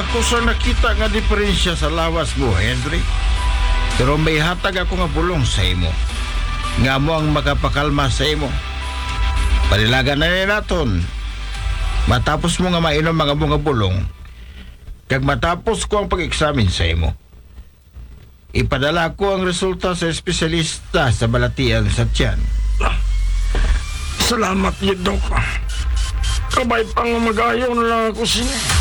ako sa nakita nga diferensya sa lawas mo, Henry. Pero may hatag ako nga bulong sa imo. Nga mo ang makapakalma sa imo. Panilagan na naton. Matapos mo nga mainom mga mga bulong, kag matapos ko ang pag-examine sa imo, ipadala ko ang resulta sa espesyalista sa balatian sa tiyan. Salamat yun, Dok. Kabay pang magayon lang ako siya.